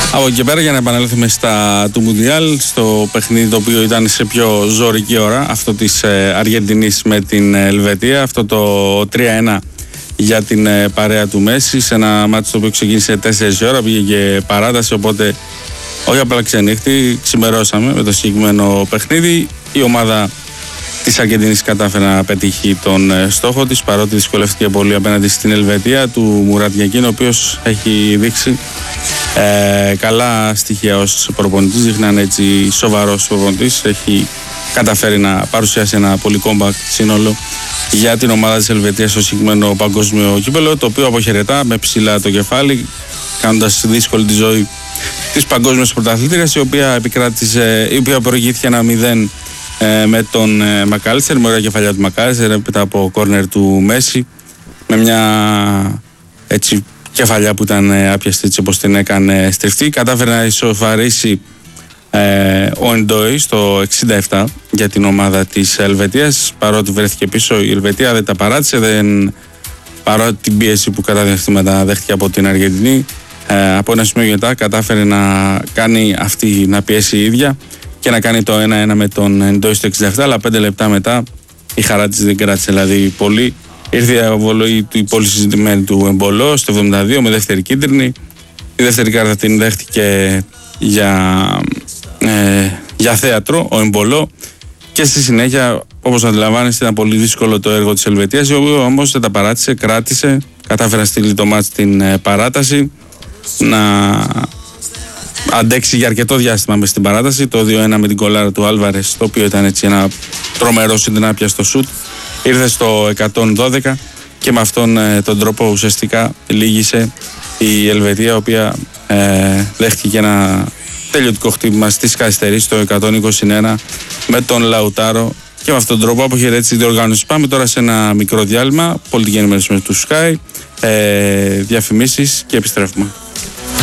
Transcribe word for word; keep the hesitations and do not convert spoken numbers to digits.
Από εκεί πέρα, για να επανέλθουμε στα του Μουντιάλ, στο παιχνίδι το οποίο ήταν σε πιο ζωρική ώρα, αυτό της ε, Αργεντινής με την Ελβετία, αυτό το τρία ένα για την ε, παρέα του Μέση, σε ένα μάτι το οποίο ξεκίνησε τέσσερις ώρα, πήγε και παράταση, οπότε όχι απλά ξενύχτη, ξημερώσαμε με το συγκεκριμένο παιχνίδι. Η ομάδα της Αργεντινής κατάφερε να πετύχει τον ε, στόχο της, παρότι δυσκολεύτηκε πολύ απέναντι στην Ελβετία του Μουράτ Γιακίν, ο οποίος έχει δείξει Ε, καλά στοιχεία ως προπονητής, δείχνει να είναι έτσι σοβαρός προπονητής. Έχει καταφέρει να παρουσιάσει ένα πολύ compact σύνολο για την ομάδα της Ελβετίας στο συγκεκριμένο παγκόσμιο κύπελλο, το οποίο αποχαιρετά με ψηλά το κεφάλι, κάνοντας δύσκολη τη ζωή της παγκόσμιας πρωταθλήτριας, η οποία επικράτησε, η οποία προηγήθηκε ένα μηδέν ε, με τον ε, Μακάλιστερ, με ωραία κεφαλιά του Μακάλιστερ μετά από κόρνερ του Μέση, με μια έτσι κεφαλιά που ήταν άπιαστη έτσι όπως την έκανε στριφτή. Κατάφερε να ισοφαρίσει ε, ο Εντόι στο εξήντα επτά για την ομάδα της Ελβετίας, παρότι βρέθηκε πίσω. Η Ελβετία δεν τα παράτησε, δεν, παρότι την πίεση που κατά διαστήματα δέχτηκε από την Αργεντινή, ε, από ένα σημείο μετά κατάφερε να κάνει αυτή, να πιέσει η ίδια και να κάνει το ένα ένα με τον Εντόι στο εξήντα επτά, αλλά πέντε λεπτά μετά η χαρά της δεν κράτησε δηλαδή πολύ. Ήρθε η αποβολή του πολύ συζητημένη του Εμπολό στο εβδομήντα δύο με δεύτερη κίτρινη. Η δεύτερη κάρτα την δέχτηκε για, ε, για θέατρο ο Εμπολό, και στη συνέχεια, όπως αντιλαμβάνεστε, ήταν πολύ δύσκολο το έργο της Ελβετίας, η οποία όμως δεν τα παράτησε, κράτησε, κατάφερε να στείλει το μάτς στην ε, παράταση, να αντέξει για αρκετό διάστημα μες στην παράταση. Το δύο ένα με την κολάρα του Άλβαρες, το οποίο ήταν έτσι ένα τρομερό συντενάπιαστο σουτ, ήρθε στο εκατόν δώδεκα και με αυτόν ε, τον τρόπο ουσιαστικά λύγησε η Ελβετία, η οποία ε, δέχτηκε ένα τελειωτικό χτύπημα στις καθυστερήσεις στο εκατόν είκοσι ένα με τον Λαουτάρο, και με αυτόν τον τρόπο αποχαιρέτησε τη διοργάνωση. Πάμε τώρα σε ένα μικρό διάλειμμα, πολιτική ενημέρωση του Sky, ε, διαφημίσεις και επιστρέφουμε.